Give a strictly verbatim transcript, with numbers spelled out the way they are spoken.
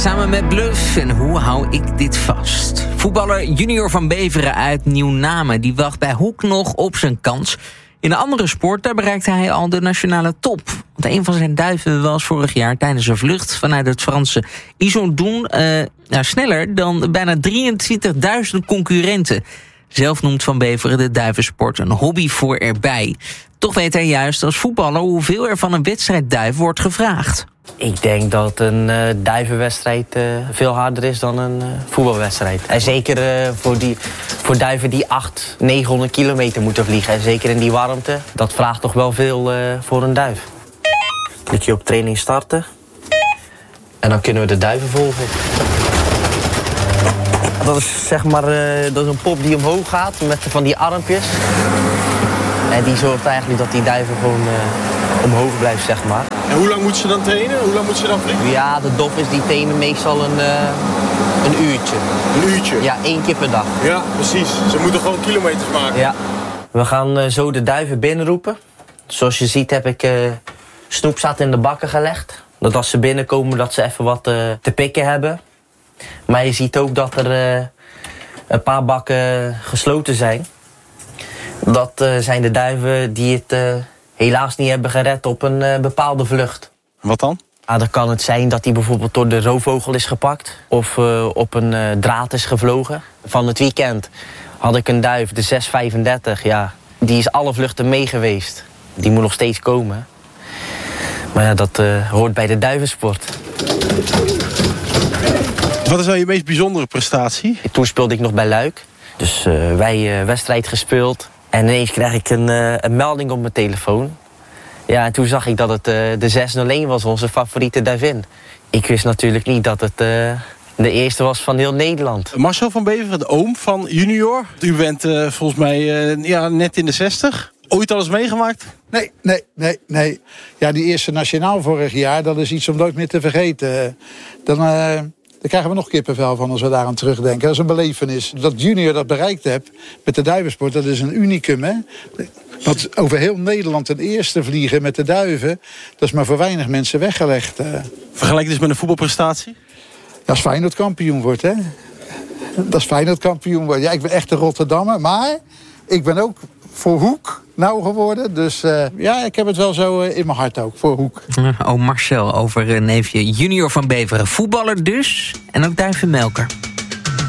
samen met Bluff. En hoe hou ik dit vast? Voetballer Junior van Beveren uit Nieuw-Namen, die wacht bij Hoek nog op zijn kans. In een andere sport, daar bereikte hij al de nationale top. Want een van zijn duiven was vorig jaar tijdens een vlucht vanuit het Franse Issoudun uh, nou, sneller dan bijna drieëntwintigduizend concurrenten. Zelf noemt Van Beveren de duivensport een hobby voor erbij. Toch weet hij juist als voetballer hoeveel er van een wedstrijdduif wordt gevraagd. Ik denk dat een uh, duivenwedstrijd uh, veel harder is dan een uh, voetbalwedstrijd. En zeker uh, voor, die, voor duiven die achthonderd, negenhonderd kilometer moeten vliegen. En zeker in die warmte, dat vraagt toch wel veel uh, voor een duif. Klik je op training starten. En dan kunnen we de duiven volgen. Dat is zeg maar uh, dat is een pop die omhoog gaat met van die armpjes. En die zorgt eigenlijk dat die duiven gewoon uh, omhoog blijft, zeg maar. En hoe lang moet ze dan trainen? Hoe lang moet ze dan vliegen? Ja, de dofjes die trainen meestal een, uh, een uurtje. Een uurtje? Ja, één keer per dag. Ja, precies. Ze moeten gewoon kilometers maken. Ja. We gaan uh, zo de duiven binnenroepen. Zoals je ziet heb ik uh, snoepzat in de bakken gelegd. Dat als ze binnenkomen dat ze even wat uh, te pikken hebben. Maar je ziet ook dat er uh, een paar bakken gesloten zijn. Dat uh, zijn de duiven die het uh, helaas niet hebben gered op een uh, bepaalde vlucht. Wat dan? Ah, dan kan het zijn dat hij bijvoorbeeld door de roofvogel is gepakt. Of uh, op een uh, draad is gevlogen. Van het weekend had ik een duif, de zes vijfendertig. Ja, die is alle vluchten mee geweest. Die moet nog steeds komen. Maar ja, dat uh, hoort bij de duivensport. Wat is nou je meest bijzondere prestatie? Toen speelde ik nog bij Luik. Dus uh, wij uh, wedstrijd gespeeld. En ineens krijg ik een, uh, een melding op mijn telefoon. Ja, en toen zag ik dat het uh, de zes nul een was, onze favoriete duivin. Ik wist natuurlijk niet dat het uh, de eerste was van heel Nederland. Marcel van Beveren, de oom van Junior. U bent uh, volgens mij uh, ja, net in de zestig. Ooit al eens meegemaakt? Nee, nee, nee, nee. Ja, die eerste nationaal vorig jaar, dat is iets om nooit meer te vergeten. Dan... Uh... Daar krijgen we nog kippenvel van als we daaraan terugdenken. Dat is een belevenis. Dat Junior dat bereikt hebt met de duivensport, dat is een unicum. Hè? Want over heel Nederland ten eerste vliegen met de duiven, dat is maar voor weinig mensen weggelegd. Vergelijk dus met een voetbalprestatie? Als Feyenoord kampioen wordt, hè. Dat is Feyenoord kampioen wordt. Ja, ik ben echt een Rotterdammer, maar ik ben ook voor Hoek nou geworden. Dus uh, ja, ik heb het wel zo uh, in mijn hart ook, voor Hoek. Oh, Marcel over uh, neefje Junior van Beveren. Voetballer dus, en ook duivenmelker.